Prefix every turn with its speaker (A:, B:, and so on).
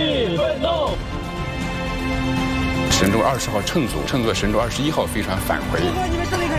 A: 力奋斗。
B: 神舟20号乘组乘坐神舟21号飞船返回。
C: 祝贺你们胜利！